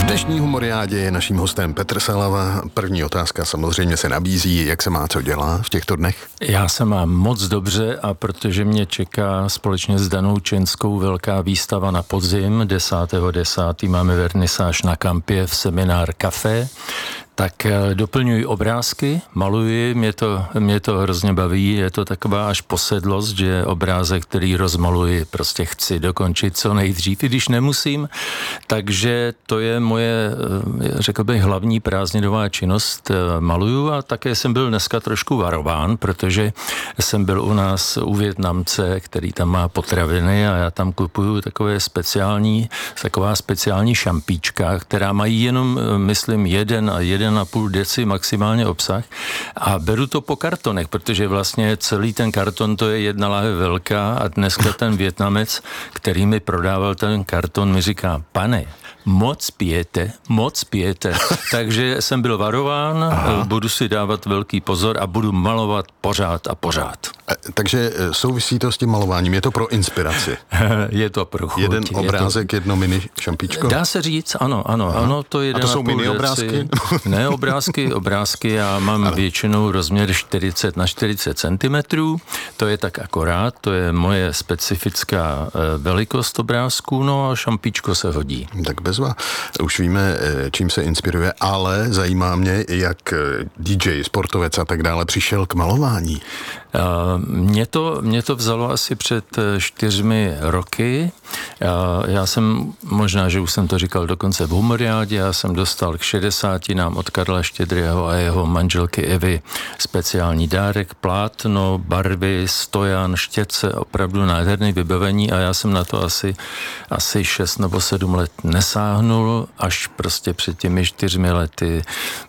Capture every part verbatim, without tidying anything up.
Dnešní humoriádě je naším hostem Petr Salava. První otázka samozřejmě se nabízí, jak se má co dělá v těchto dnech? Já se mám moc dobře a protože mě čeká společně s Danou Čenskou velká výstava na podzim, desátého desátého máme vernisáž na Kampě v Seminár Café, tak doplňuji obrázky, maluji, mě to, mě to hrozně baví, je to taková až posedlost, že obrázek, který rozmaluji, prostě chci dokončit co nejdřív, i když nemusím, takže to je moje, řekl bych, hlavní prázdninová činnost, maluju a také jsem byl dneska trošku varován, protože jsem byl u nás u Vietnamce, který tam má potraviny a já tam kupuju takové speciální, taková speciální šampíčka, která mají jenom, myslím, jeden a jeden na půl deci maximálně obsah a beru to po kartonech, protože vlastně celý ten karton to je jedna láhev velká a dneska ten Vietnamec, který mi prodával ten karton, mi říká, pane, moc pijete, moc pijete. Takže jsem byl varován, Aha. budu si dávat velký pozor a budu malovat pořád a pořád. A, takže souvisí to s tím malováním, je to pro inspiraci? Je to pro chuť. Jeden obrázek, to... jedno mini šampíčko? Dá se říct, ano, ano, Aha. ano, to jeden a to jsou mini deci. obrázky? Ne, obrázky, obrázky, já mám ano. většinou rozměr čtyřicet na čtyřicet centimetrů, to je tak akorát, to je moje specifická velikost obrázků, no a šampíčko se hodí. Tak bezva. Už víme, čím se inspiruje, ale zajímá mě, jak dý džej, sportovec a tak dále přišel k malování. Mě to, mě to vzalo asi před čtyřmi roky. Já jsem, možná, že už jsem to říkal dokonce v humoriádě, já jsem dostal k šedesátinám od Karla Štědrého a jeho manželky Evy speciální dárek, plátno, barvy, stojan, štětce, opravdu nádherné vybavení a já jsem na to asi, asi šest nebo sedm let nesáhnul, až prostě před těmi čtyřmi lety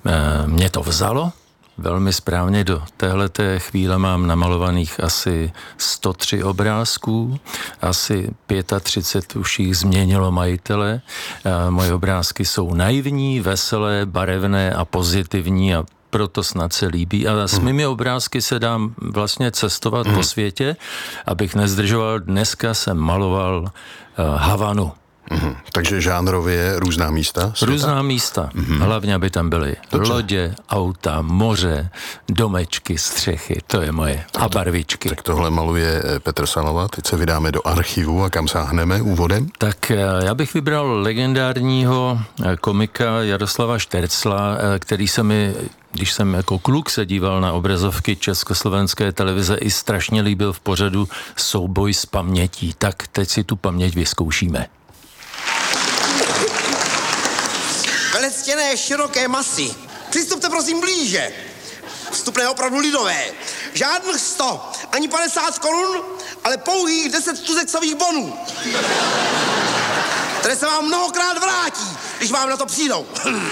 mě to vzalo. Velmi správně, do téhleté chvíle mám namalovaných asi sto tři obrázků, asi třicet pět už jich změnilo majitele. Moje obrázky jsou naivní, veselé, barevné a pozitivní a proto snad se líbí. A s mými obrázky se dám vlastně cestovat mm. po světě, abych nezdržoval. Dneska jsem maloval uh, Havanu. Mm-hmm. Takže žánrově různá místa? Světa? Různá místa. Mm-hmm. Hlavně, aby tam byly Dobře. lodě, auta, moře, domečky, střechy. To je moje. Tak a barvičky. Tak tohle maluje Petr Salava. Teď se vydáme do archivu a kam sáhneme úvodem? Tak já bych vybral legendárního komika Jaroslava Štercla, který se mi, když jsem jako kluk se díval na obrazovky československé televize, i strašně líbil v pořadu Souboj s pamětí. Tak teď si tu paměť vyzkoušíme. Velectěné široké masy. Přistupte prosím blíže. Vstupné opravdu lidové. Žádných sto, ani padesát korun, ale pouhých deset tuzexových bonů. Které se vám mnohokrát vrátí, když vám na to přijdou.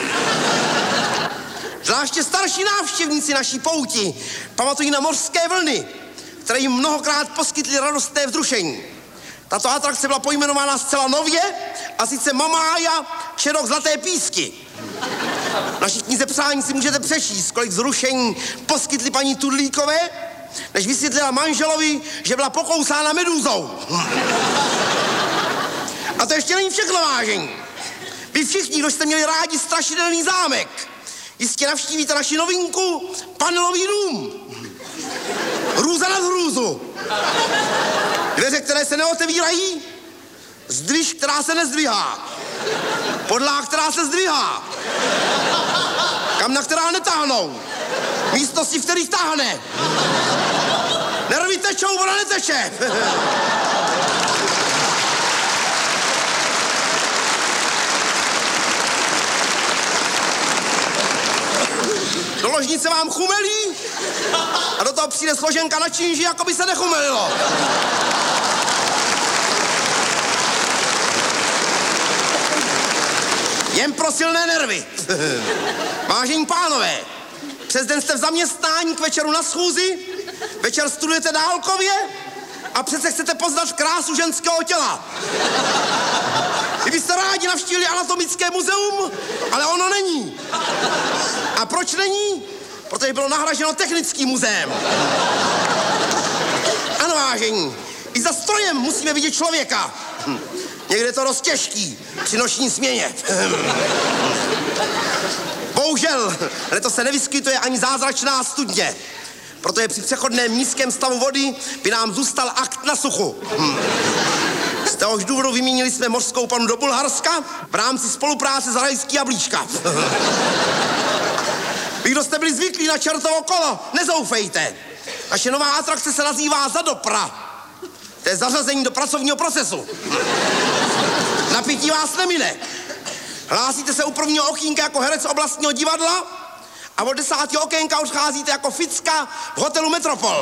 Zvláště starší návštěvníci naší pouti pamatují na mořské vlny, které jim mnohokrát poskytly radostné vzrušení. Tato atrakce byla pojmenována zcela nově, a sice Mamája Čerok Zlaté písky. V naší knize přání si můžete přečíst, kolik zrušení poskytly paní Tudlíkové, než vysvětlila manželovi, že byla pokousána medúzou. A to ještě není všechno, vážení. Vy všichni, kdo jste měli rádi strašidelný zámek, jistě navštívíte naši novinku Panelový dům. Hrůza nad hrůzu. Dveře, které se neotevírají, zdviž, která se nezdvihá, podlaha, která se zdvihá, kamna, která netáhnou, místnosti, v kterých táhne. Nervy tečou, voda neteče. Do ložnice vám chumelí a do toho přijde složenka na činži, jako by se nechumelilo. Jen pro silné nervy. Vážení pánové, přes den jste v zaměstnání, k večeru na schůzi, večer studujete dálkově a přece chcete poznat krásu ženského těla. Vy byste rádi navštívili anatomické muzeum, ale ono není. A proč není? Protože bylo nahraženo technickým muzeem. Ano, vážení, i za strojem musíme vidět člověka. Někde to dost těžký při noční směně. Bohužel, letos se nevyskytuje ani zázračná studně, protože při přechodném nízkém stavu vody by nám zůstal akt na suchu. Hm. Z téhož důvodu vyměnili jsme mořskou panu do Bulharska v rámci spolupráce s rajský jablíčka. Vy, kdo jste byli zvyklí na čertovo kolo, nezoufejte. Naše nová atrakce se nazývá Zadopra. To je zařazení do pracovního procesu. Napití vás nemine. Hlásíte se u prvního okýnka jako herec oblastního divadla a od desátého okénka odcházíte jako ficka v hotelu Metropol.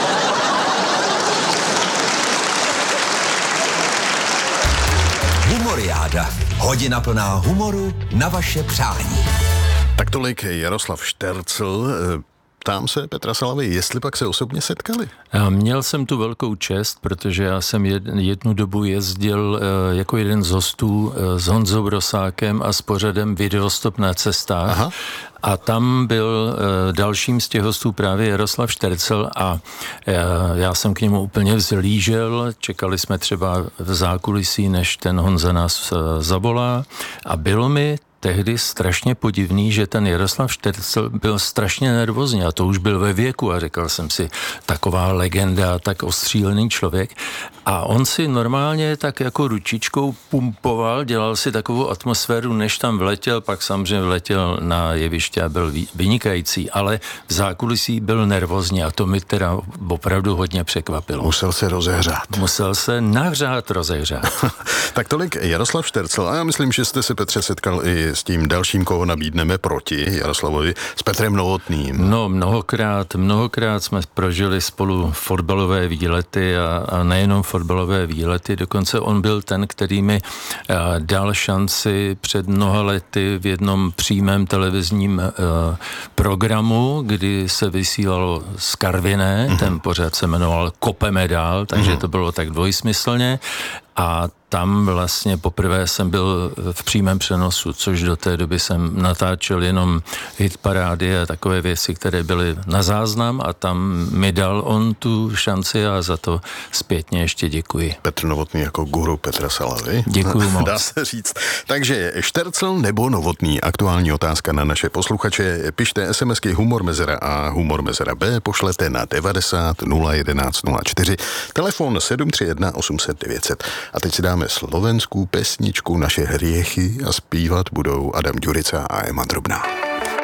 Humoriáda. Hodina plná humoru na vaše přání. Tak tolik Jaroslav Štercl. Ptám se Petra Salavy, jestli pak se osobně setkali? Já měl jsem tu velkou čest, protože já jsem jednu dobu jezdil jako jeden z hostů s Honzou Rosákem a s pořadem Videostop na cestách. Aha. A tam byl dalším z těch hostů právě Jaroslav Štercl a já jsem k němu úplně vzlížel. Čekali jsme třeba v zákulisí, než ten Honza nás zavolá a bylo mi tehdy strašně podivný, že ten Jaroslav Štercl byl strašně nervózní a to už byl ve věku a říkal jsem si, taková legenda, tak ostřílený člověk. A on si normálně tak jako ručičkou pumpoval, dělal si takovou atmosféru, než tam vletěl, pak samozřejmě vletěl na jeviště a byl vynikající, ale v zákulisí byl nervózní a to mi teda opravdu hodně překvapilo. Musel se rozehřát. Musel se nahřát, rozehřát. Tak tolik Jaroslav Štercl a já myslím, že jste se, Petře, setkal i s tím dalším, koho nabídneme proti Jaroslavovi, s Petrem Novotným. No, mnohokrát, mnohokrát jsme prožili spolu fotbalové výlety a, a nejenom fotbalové výlety, dokonce on byl ten, který mi a, dal šanci před mnoha lety v jednom přímém televizním a, programu, kdy se vysílalo z Karviné, mm-hmm. ten pořad se jmenoval Kopeme dál, takže mm-hmm. to bylo tak dvojsmyslně. A tam vlastně poprvé jsem byl v přímém přenosu, což do té doby jsem natáčel jenom hitparády a takové věci, které byly na záznam a tam mi dal on tu šanci a za to zpětně ještě děkuji. Petr Novotný jako guru Petra Salavy. Děkuji moc. Dá se říct. Takže Štercl nebo Novotný? Aktuální otázka na naše posluchače. Pište SMSky Humor Mezera A, Humor Mezera B, pošlete na devadesát nula jedenáct nula čtyři, telefon sedm tři jedna osm set devět set. A teď si dáme slovenskou pesničku Naše hriechy a zpívat budou Adam Ďurica a Ema Drobná.